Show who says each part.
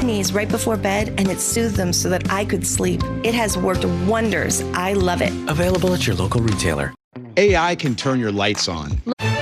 Speaker 1: knees right before bed, and it soothed them so that I could sleep. It has worked wonders. I love it.
Speaker 2: Available at your local retailer.
Speaker 3: AI can turn your lights on,